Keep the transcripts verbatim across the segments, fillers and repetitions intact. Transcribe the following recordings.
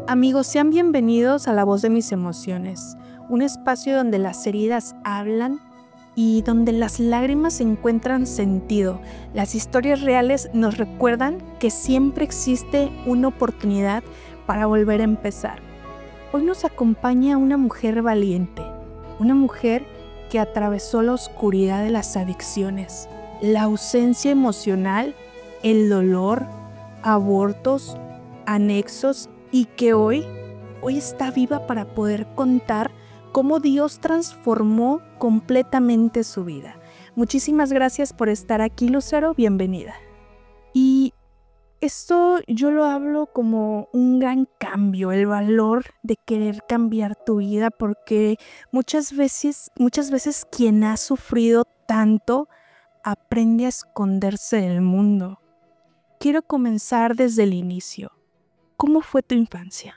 Amigos, sean bienvenidos a La Voz de Mis Emociones, un espacio donde las heridas hablan y donde las lágrimas encuentran sentido. Las historias reales nos recuerdan que siempre existe una oportunidad para volver a empezar. Hoy nos acompaña una mujer valiente, una mujer que atravesó la oscuridad de las adicciones, la ausencia emocional, el dolor, abortos, anexos y que hoy, hoy está viva para poder contar cómo Dios transformó completamente su vida. Muchísimas gracias por estar aquí, Lucero, bienvenida. Y esto yo lo hablo como un gran cambio, el valor de querer cambiar tu vida, porque muchas veces, muchas veces quien ha sufrido tanto aprende a esconderse del mundo. Quiero comenzar desde el inicio. ¿Cómo fue tu infancia?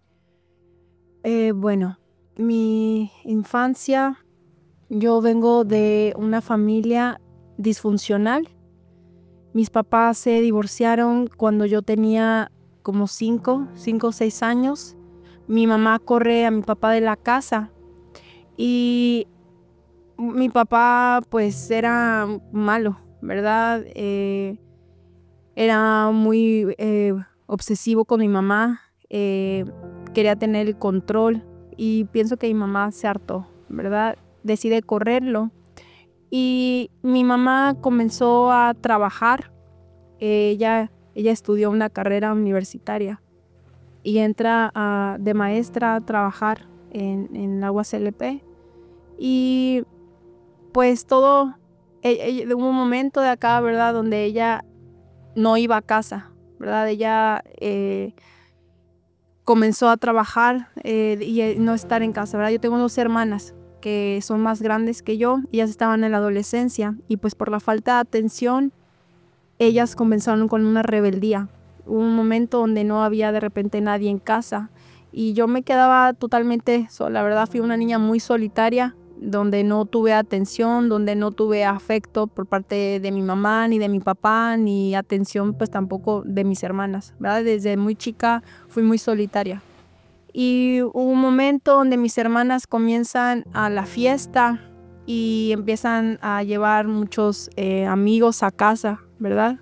Eh, bueno, mi infancia, yo vengo de una familia disfuncional. Mis papás se divorciaron cuando yo tenía como cinco, cinco o seis años. Mi mamá corre a mi papá de la casa y mi papá pues era malo, ¿verdad? Eh, era muy eh, obsesivo con mi mamá, eh, quería tener el control y pienso que mi mamá se hartó, ¿verdad? Decide correrlo y mi mamá comenzó a trabajar. Ella, ella estudió una carrera universitaria y entra a, de maestra a trabajar en, en la U A S L P y pues todo, e- e- hubo un momento de acá, ¿verdad? Donde ella no iba a casa, ¿verdad? Ella eh, comenzó a trabajar eh, y eh, no estar en casa, ¿verdad? Yo tengo dos hermanas que son más grandes que yo, ellas estaban en la adolescencia y pues por la falta de atención, ellas comenzaron con una rebeldía. Hubo un momento donde no había de repente nadie en casa y yo me quedaba totalmente sola, la verdad fui una niña muy solitaria, donde no tuve atención, donde no tuve afecto por parte de mi mamá, ni de mi papá, ni atención pues tampoco de mis hermanas, ¿verdad? Desde muy chica fui muy solitaria. Y hubo un momento donde mis hermanas comienzan a la fiesta y empiezan a llevar muchos eh, amigos a casa, ¿verdad?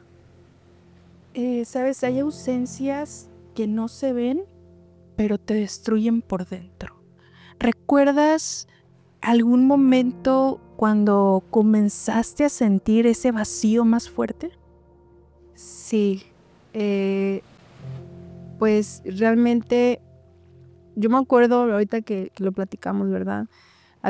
Eh, Sabes, hay ausencias que no se ven, pero te destruyen por dentro. ¿Recuerdas algún momento cuando comenzaste a sentir ese vacío más fuerte? Sí, eh, pues realmente yo me acuerdo ahorita que, que lo platicamos, ¿verdad?